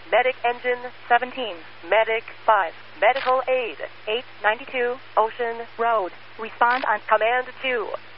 Medic Engine 17. Medic 5. Medical Aid 892 Ocean Road. Respond on Command 2.